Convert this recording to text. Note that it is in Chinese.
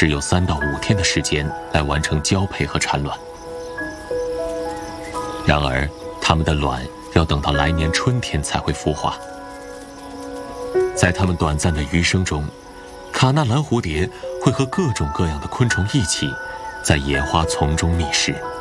只有3到5天的时间来完成交配和产卵。然而，它们的卵要等到来年春天才会孵化。在它们短暂的余生中，卡纳蓝蝴蝶会和各种各样的昆虫一起，在野花丛中觅食。